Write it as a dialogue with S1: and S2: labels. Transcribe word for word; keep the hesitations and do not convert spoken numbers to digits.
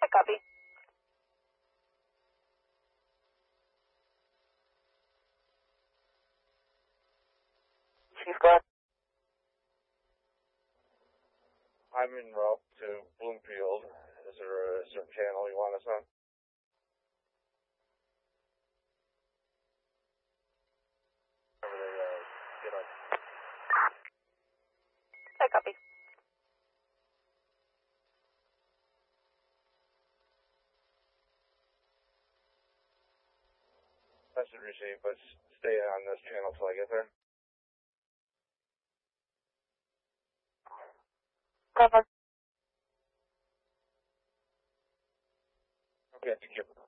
S1: copy. Chief, go ahead.
S2: I'm en route to Bloomfield. Is there a certain channel you want us on?
S1: I copy.
S2: Message received, but stay on this channel till I get there.
S1: Cover.
S2: Okay, thank you.